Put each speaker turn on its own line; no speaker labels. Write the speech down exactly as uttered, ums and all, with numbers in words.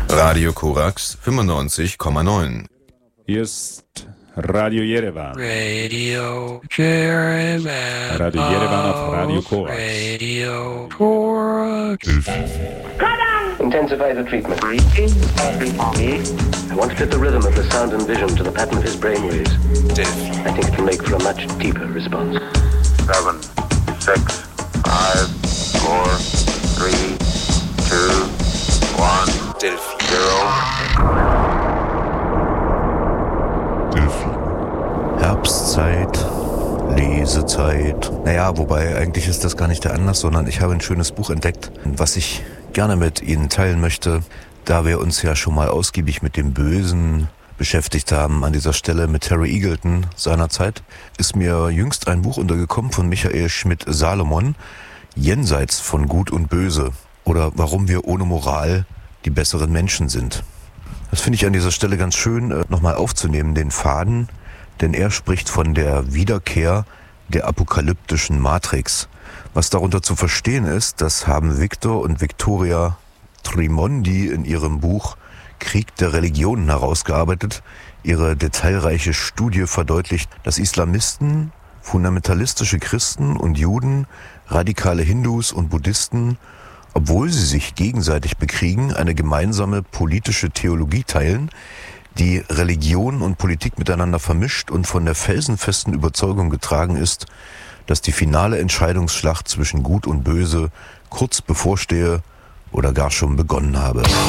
Radio Korax fünfundneunzig Komma neun.
Hier ist Radio Yerevan.
Radio Yerevan.
Radio Yerevan auf Radio Korax.
Radio Korax.
Intensify the treatment. I want to fit the rhythm of the sound and vision to the pattern of his brainwaves. I think it will make for a much deeper response.
Seven, six, five, four, three, two, one, zero.
Herbstzeit, Lesezeit. Naja, wobei eigentlich ist das gar nicht der Anlass, sondern ich habe ein schönes Buch entdeckt, was ich gerne mit Ihnen teilen möchte, da wir uns ja schon mal ausgiebig mit dem Bösen beschäftigt haben. An dieser Stelle mit Terry Eagleton seinerzeit ist mir jüngst ein Buch untergekommen von Michael Schmidt-Salomon, Jenseits von Gut und Böse, oder Warum wir ohne Moral die besseren Menschen sind. Das finde ich an dieser Stelle ganz schön, nochmal aufzunehmen, den Faden, denn er spricht von der Wiederkehr der apokalyptischen Matrix. Was darunter zu verstehen ist, das haben Victor und Victoria Trimondi in ihrem Buch Krieg der Religionen herausgearbeitet. Ihre detailreiche Studie verdeutlicht, dass Islamisten, fundamentalistische Christen und Juden, radikale Hindus und Buddhisten, obwohl sie sich gegenseitig bekriegen, eine gemeinsame politische Theologie teilen, die Religion und Politik miteinander vermischt und von der felsenfesten Überzeugung getragen ist, dass die finale Entscheidungsschlacht zwischen Gut und Böse kurz bevorstehe oder gar schon begonnen habe.